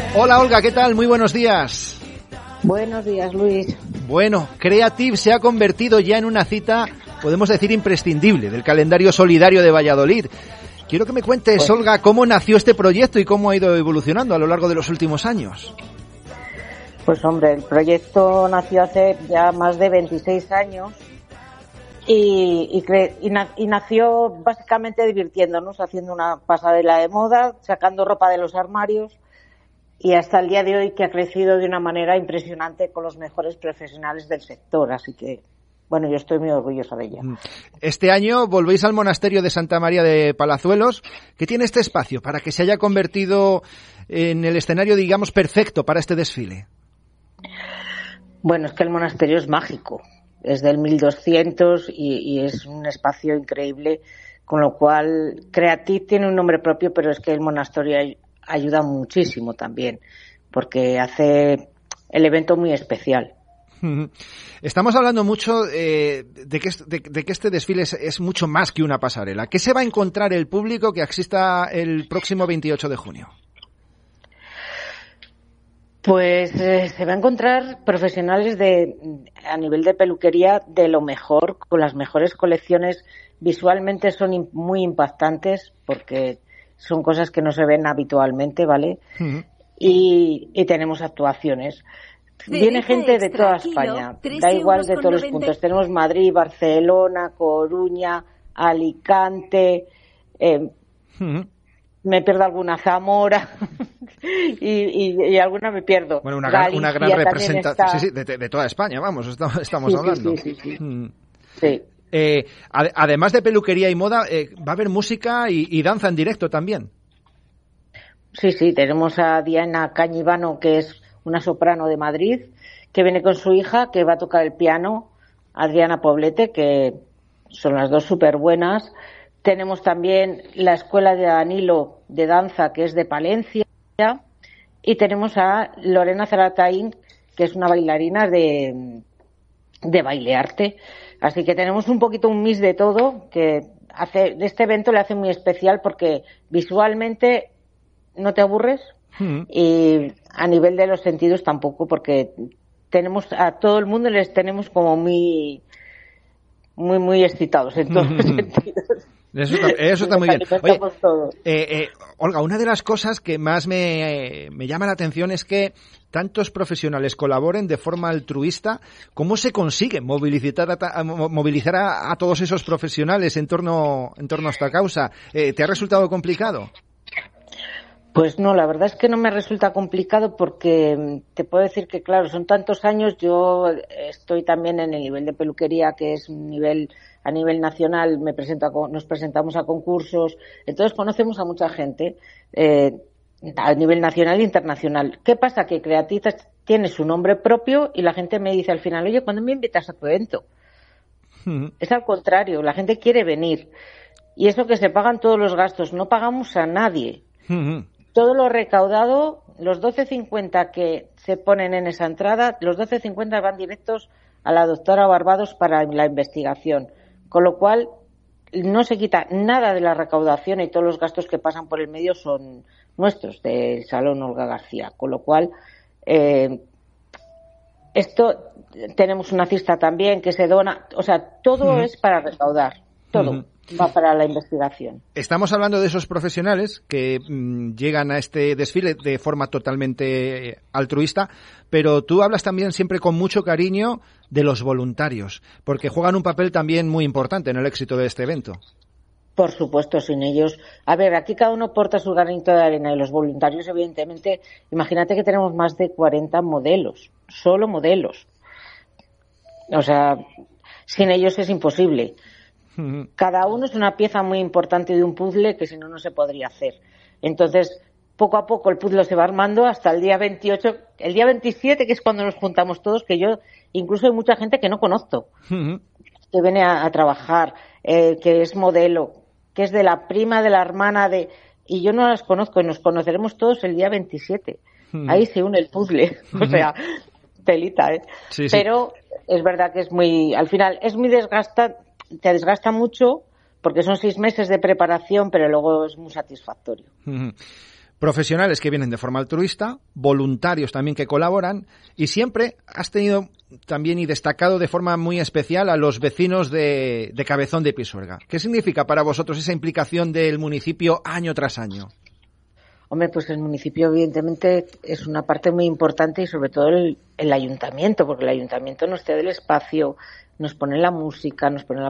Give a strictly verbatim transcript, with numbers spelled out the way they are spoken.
Hola Olga, ¿qué tal? Muy buenos días. Buenos días, Luis. Bueno, Creative se ha convertido ya en una cita, podemos decir, imprescindible del calendario solidario de Valladolid. Quiero que me cuentes, pues, Olga, cómo nació este proyecto y cómo ha ido evolucionando a lo largo de los últimos años. Pues hombre, el proyecto nació hace ya más de veintiséis años y, y, cre- y, na- y nació básicamente divirtiéndonos, haciendo una pasarela de moda, sacando ropa de los armarios, y hasta el día de hoy que ha crecido de una manera impresionante con los mejores profesionales del sector, así que bueno, yo estoy muy orgullosa de ella. Este año volvéis al monasterio de Santa María de Palazuelos. ¿Qué tiene este espacio para que se haya convertido en el escenario, digamos, perfecto para este desfile? Bueno, es que el monasterio es mágico, es del mil doscientos y, y es un espacio increíble, con lo cual Creative tiene un nombre propio, pero es que el monasterio ay- ayuda muchísimo también, porque hace el evento muy especial. Estamos hablando mucho eh, de, que, de, de que este desfile es, es mucho más que una pasarela. ¿Qué se va a encontrar el público que asista el próximo veintiocho de junio? Pues eh, se va a encontrar profesionales de a nivel de peluquería de lo mejor, con las mejores colecciones. Visualmente son im- muy impactantes porque son cosas que no se ven habitualmente, ¿vale? Uh-huh. Y, y tenemos actuaciones. Viene gente de toda España, da igual de todos los puntos. Tenemos Madrid, Barcelona, Coruña, Alicante, eh, uh-huh. me pierdo alguna, Zamora y, y, y alguna me pierdo. Bueno, una gran, una gran representación sí, sí, de, de toda España, vamos, estamos, estamos sí, hablando. Sí, sí, sí. sí. Mm. sí. Eh, ad, además de peluquería y moda, eh, va a haber música y, y danza en directo también. Sí, sí, tenemos a Diana Cañivano, que es una soprano de Madrid, que viene con su hija, que va a tocar el piano, Adriana Poblete, que son las dos súper buenas. Tenemos también la escuela de Danilo de danza, que es de Palencia, y tenemos a Lorena Zarataín, que es una bailarina de, de baile arte. Así que tenemos un poquito un mix de todo, que hace, de este evento le hace muy especial porque visualmente no te aburres, mm. y a nivel de los sentidos tampoco, porque tenemos a todo el mundo les tenemos como muy muy muy excitados en todos los sentidos. Eso está, eso está muy bien. Oye, eh, eh, Olga, una de las cosas que más me, eh, me llama la atención es que tantos profesionales colaboren de forma altruista. ¿Cómo se consigue movilizar a, a, movilizar a, a todos esos profesionales en torno, en torno a esta causa? Eh, ¿Te ha resultado complicado? Pues no, la verdad es que no me resulta complicado porque te puedo decir que, claro, son tantos años. Yo estoy también en el nivel de peluquería, que es un nivel a nivel nacional. Me presento a, nos presentamos a concursos, entonces conocemos a mucha gente eh, a nivel nacional e internacional. ¿Qué pasa? Que Creative tiene su nombre propio y la gente me dice al final, oye, ¿cuándo me invitas a tu evento? Uh-huh. Es al contrario, la gente quiere venir. Y eso que se pagan todos los gastos, no pagamos a nadie. Uh-huh. Todo lo recaudado, los doce cincuenta que se ponen en esa entrada, los doce cincuenta van directos a la doctora Barbados para la investigación. Con lo cual, no se quita nada de la recaudación y todos los gastos que pasan por el medio son nuestros, del Salón Olga García. Con lo cual, eh, esto, tenemos una cesta también que se dona, o sea, todo uh-huh. es para recaudar, todo. Uh-huh. Va para la investigación. Estamos hablando de esos profesionales que mmm, llegan a este desfile de forma totalmente altruista, pero tú hablas también siempre con mucho cariño de los voluntarios, porque juegan un papel también muy importante en el éxito de este evento. Por supuesto, sin ellos. A ver, aquí cada uno porta su granito de arena y los voluntarios, evidentemente, imagínate que tenemos más de cuarenta modelos, solo modelos. O sea, sin ellos es imposible. Cada uno es una pieza muy importante de un puzzle que si no, no se podría hacer. Entonces, poco a poco el puzzle se va armando hasta el día veintiocho, el día veintisiete, que es cuando nos juntamos todos, que yo, incluso hay mucha gente que no conozco, uh-huh. que viene a, a trabajar, eh, que es modelo, que es de la prima, de la hermana, de y yo no las conozco y nos conoceremos todos el día veintisiete. Uh-huh. Ahí se une el puzzle, uh-huh. o sea, telita, ¿eh? Sí, sí. Pero es verdad que es muy, al final, es muy desgastante. Te desgasta mucho porque son seis meses de preparación, pero luego es muy satisfactorio. profesionales que vienen de forma altruista, voluntarios también que colaboran, y siempre has tenido también y destacado de forma muy especial a los vecinos de, de Cabezón de Pisuerga. ¿Qué significa para vosotros esa implicación del municipio año tras año? Hombre, pues el municipio evidentemente es una parte muy importante y sobre todo el, el ayuntamiento, porque el ayuntamiento nos cede el espacio, nos pone la música, nos pone la